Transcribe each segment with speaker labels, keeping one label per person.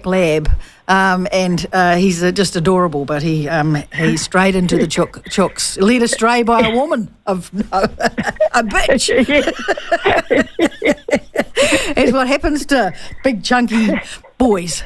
Speaker 1: black lab, and he's just adorable. But he's straight into the chooks, led astray by a woman of a bitch. It's what happens to big chunky boys.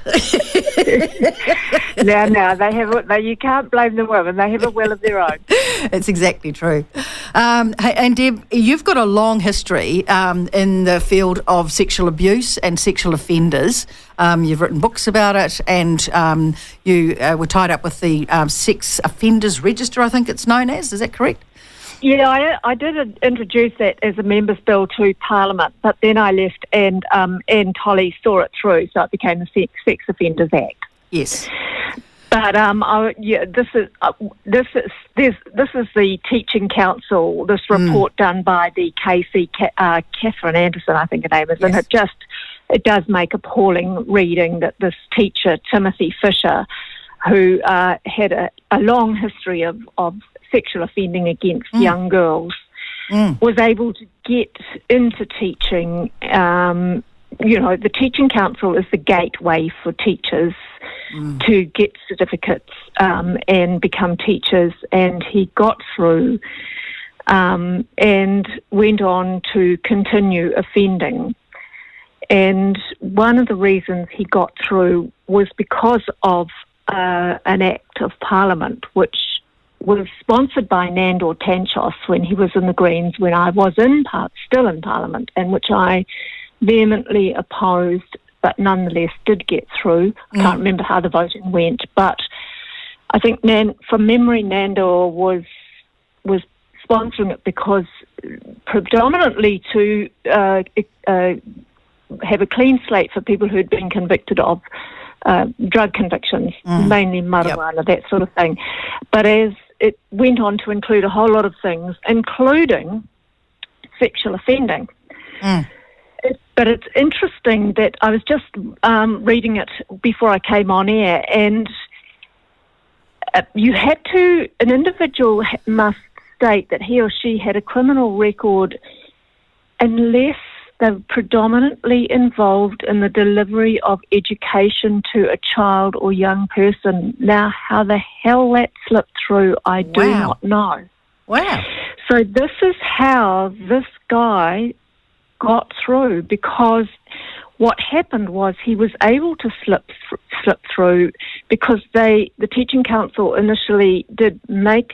Speaker 2: Now you can't blame the women. They have a will of their own.
Speaker 1: It's exactly true. And Deb, you've got a long history in the field of sexual abuse and sexual offenders. You've written books about it, and you were tied up with the Sex Offenders Register, I think it's known as. Is that correct?
Speaker 2: Yeah, I did introduce that as a Members' Bill to Parliament, but then I left, and Anne Tolley saw it through, so it became the Sex Offenders Act.
Speaker 1: Yes.
Speaker 2: But this is the Teaching Council. This report done by the KC, Catherine Anderson, I think her name is,
Speaker 1: yes.
Speaker 2: And it does make appalling reading that this teacher, Timothy Fisher, who had a long history of sexual offending against young girls, was able to get into teaching. The Teaching Council is the gateway for teachers to get certificates and become teachers, and he got through and went on to continue offending. And one of the reasons he got through was because of an Act of Parliament which was sponsored by Nandor Tanchos when he was in the Greens, when I was still in Parliament, and which I vehemently opposed, but nonetheless did get through. I can't remember how the voting went, but I think from memory Nandor was sponsoring it because predominantly to have a clean slate for people who had been convicted of drug convictions, mainly marijuana, that sort of thing. But as it went on to include a whole lot of things, including sexual offending. But it's interesting that I was just reading it before I came on air, and an individual must state that he or she had a criminal record unless they're predominantly involved in the delivery of education to a child or young person. Now, how the hell that slipped through, I do not know.
Speaker 1: Wow.
Speaker 2: So this is how this guy got through, because what happened was he was able to slip through because the Teaching Council initially did make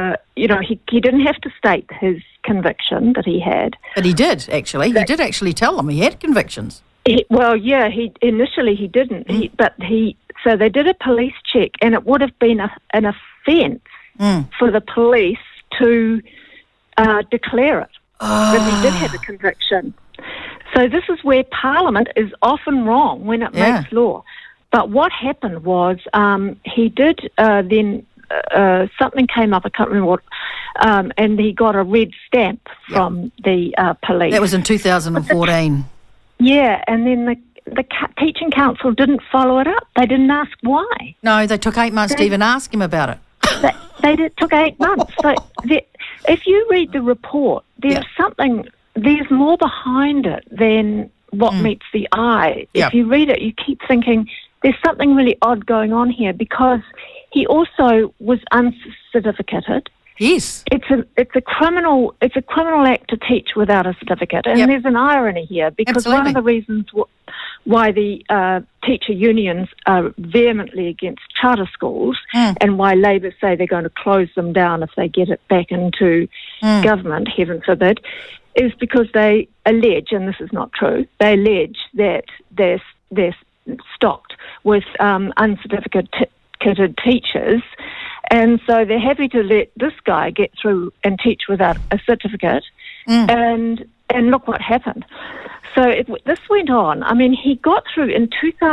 Speaker 2: he didn't have to state his conviction that he had.
Speaker 1: But he did, actually. He did actually tell them he had convictions.
Speaker 2: He initially he didn't. So they did a police check, and it would have been an offence for the police to declare it, that he did have a conviction. So this is where Parliament is often wrong when it makes law. But what happened was he did then... something came up, I can't remember what, and he got a red stamp from the police.
Speaker 1: That was in 2014.
Speaker 2: And then the Teaching Council didn't follow it up. They didn't ask why.
Speaker 1: No, they took 8 months to even ask him about it.
Speaker 2: They took 8 months. So if you read the report, there's more behind it than what meets the eye. If you read it, you keep thinking, there's something really odd going on here, because he also was uncertificated.
Speaker 1: Yes,
Speaker 2: it's a criminal act to teach without a certificate, and there's an irony here, because one of the reasons why the teacher unions are vehemently against charter schools, and why Labour say they're going to close them down if they get it back into government, heaven forbid, is because they allege, and this is not true, they allege that they're stocked with uncertificated teachers, and so they're happy to let this guy get through and teach without a certificate, and look what happened. So this went on. I mean, he got through in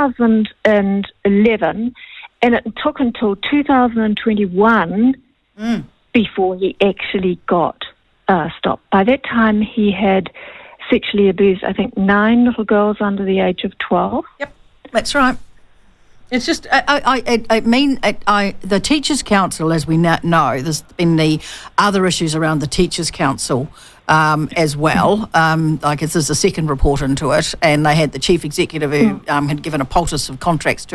Speaker 2: 2011, and it took until 2021 before he actually got stopped. By that time, he had sexually abused, I think, 9 little girls under the age of 12.
Speaker 1: Yep, that's right. It's just, the Teachers' Council, as we now know, there's been the other issues around the Teachers' Council as well. There's a second report into it, and they had the chief executive who had given a poultice of contracts to